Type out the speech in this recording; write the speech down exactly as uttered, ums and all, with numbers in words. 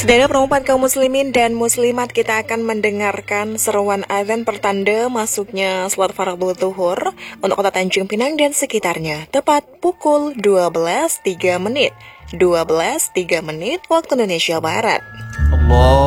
Saudara perempuan kaum muslimin dan muslimat, kita akan mendengarkan seruan azan pertanda masuknya salat fardu zuhur untuk kota Tanjung Pinang dan sekitarnya, tepat pukul dua belas tiga menit. dua belas tiga menit waktu Indonesia Barat. Allah